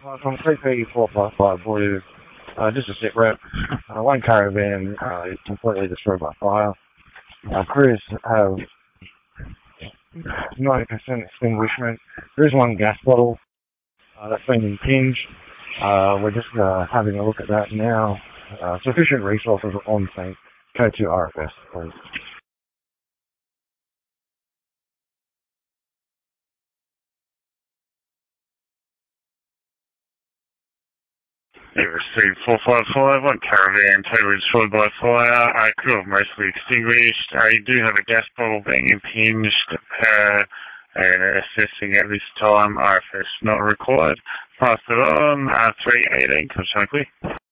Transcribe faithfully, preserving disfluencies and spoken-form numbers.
Uh, from three P four five five Blue, uh, just a sit rep. Uh, one caravan uh, is completely destroyed by fire. Uh, crews have ninety percent extinguishment. There is one gas bottle uh, that's been impinged. Uh, we're just uh, having a look at that now. Uh, sufficient resources on scene. K two R F S, please. You received four five five, one caravan totally destroyed by fire, uh, crew have mostly extinguished. Uh, you do have a gas bottle being impinged, uh, and assessing at this time, R F S not required. Pass it on, uh, three eighteen, come